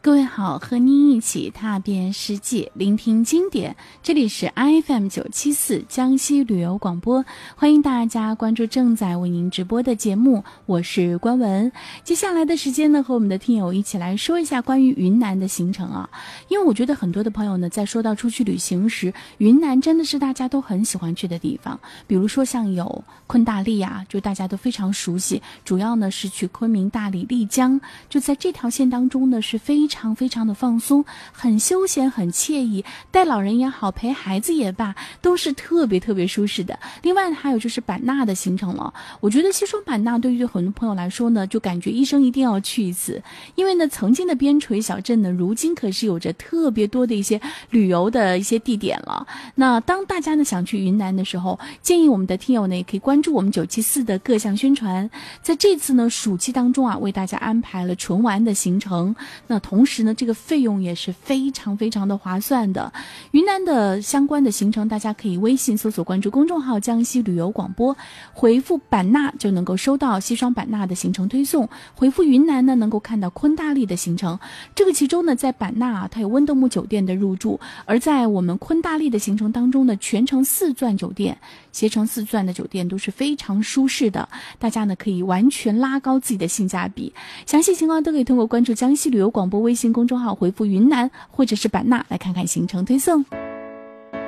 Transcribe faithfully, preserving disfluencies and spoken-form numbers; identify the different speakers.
Speaker 1: 各位好，和您一起踏遍世界，聆听经典。这里是 F M 九七四江西旅游广播，欢迎大家关注正在为您直播的节目，我是关文。接下来的时间呢，和我们的听友一起来说一下关于云南的行程啊。因为我觉得很多的朋友呢，在说到出去旅行时，云南真的是大家都很喜欢去的地方。比如说像有昆大丽啊，就大家都非常熟悉，主要呢是去昆明、大理、丽江，就在这条线当中呢是非常非常非常的放松，很休闲，很惬意，带老人也好，陪孩子也罢，都是特别特别舒适的。另外还有就是版纳的行程了，我觉得西双版纳对于很多朋友来说呢，就感觉一生一定要去一次，因为呢曾经的边陲小镇呢，如今可是有着特别多的一些旅游的一些地点了。那当大家呢想去云南的时候，建议我们的听友呢也可以关注我们九七四的各项宣传，在这次呢暑期当中啊，为大家安排了纯玩的行程，那同时呢这个费用也是非常非常的划算的。云南的相关的行程，大家可以微信搜索关注公众号江西旅游广播，回复版纳就能够收到西双版纳的行程推送，回复云南呢能够看到昆大丽的行程。这个其中呢在版纳啊，它有温德姆酒店的入住，而在我们昆大丽的行程当中呢，全程四钻酒店，携程四钻的酒店都是非常舒适的，大家呢可以完全拉高自己的性价比。详细情况都可以通过关注江西旅游广播微信公众号回复云南或者是版纳来看看行程推送。